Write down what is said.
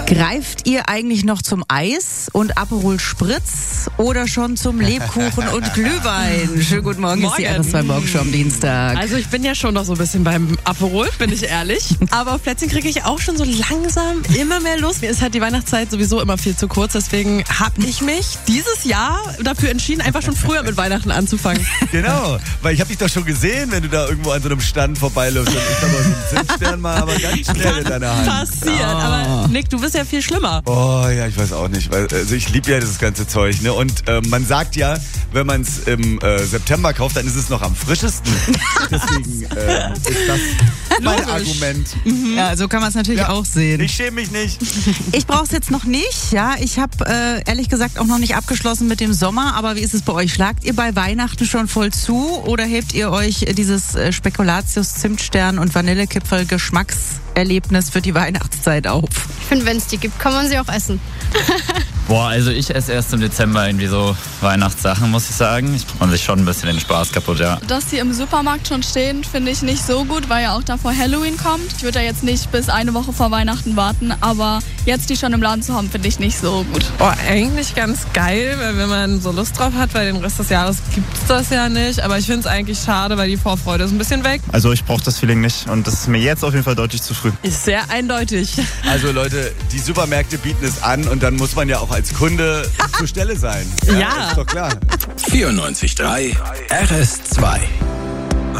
Greift ihr eigentlich noch zum Eis und Aperol Spritz oder schon zum Lebkuchen und Glühwein? Schönen guten Morgen, ist die RS2 Morgenshow am Dienstag. Also ich bin ja schon noch so ein bisschen beim Aperol, bin ich ehrlich. Aber auf Plätzchen kriege ich auch schon so langsam immer mehr Lust. Mir ist halt die Weihnachtszeit sowieso immer viel zu kurz. Deswegen habe ich mich dieses Jahr dafür entschieden, einfach schon früher mit Weihnachten anzufangen. Genau, weil ich habe dich doch schon gesehen, wenn du da irgendwo an so einem Stand vorbeiläufst und ich da mal so einen Zimtstern mal aber ganz schnell in deiner Hand. Passiert, aber Nick, du bist ja viel schlimmer. Oh ja, ich weiß auch nicht, weil also ich liebe ja dieses ganze Zeug, ne? Und man sagt ja, wenn man es im September kauft, dann ist es noch am frischesten. Deswegen ist das mein Argument. Ja, so kann man es natürlich auch sehen. Ich schäme mich nicht. Ich brauche es jetzt noch nicht. Ja, ich habe ehrlich gesagt auch noch nicht abgeschlossen mit dem Sommer. Aber wie ist es bei euch? Schlagt ihr bei Weihnachten schon voll zu oder hebt ihr euch dieses Spekulatius, Zimtstern und Vanillekipferl Geschmackserlebnis für die Weihnachtszeit auf? Ich finde, wenn es die gibt, kann man sie auch essen. Boah, also ich esse erst im Dezember irgendwie so Weihnachtssachen, muss ich sagen. Ich mache sich schon ein bisschen den Spaß kaputt, ja. Dass die im Supermarkt schon stehen, finde ich nicht so gut, weil ja auch davor Halloween kommt. Ich würde ja jetzt nicht bis eine Woche vor Weihnachten warten, aber jetzt die schon im Laden zu haben, finde ich nicht so gut. Oh, eigentlich ganz geil, weil wenn man so Lust drauf hat, weil den Rest des Jahres gibt es das ja nicht. Aber ich finde es eigentlich schade, weil die Vorfreude ist ein bisschen weg. Also ich brauche das Feeling nicht und das ist mir jetzt auf jeden Fall deutlich zu früh. Ist sehr eindeutig. Also Leute, die Supermärkte bieten es an und dann muss man ja auch als Kunde zur Stelle sein. Ja. Ist doch klar. 94.3 RS2